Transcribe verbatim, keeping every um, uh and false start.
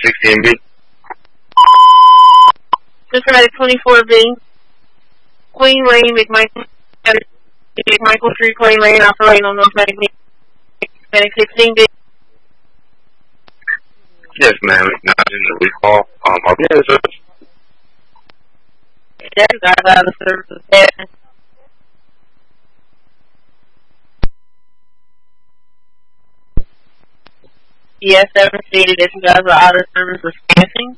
sixteen B. Cincinnati twenty-four B. Queen Lane, McMichael, McMichael Street, Queen Lane, operating on North Hispanic sixteen B. Yes, ma'am. Acknowledging the recall. Um, I'll be in service. Yes, guys, out of service. Yes. Yes, seven stated that you guys are out of service with staffing.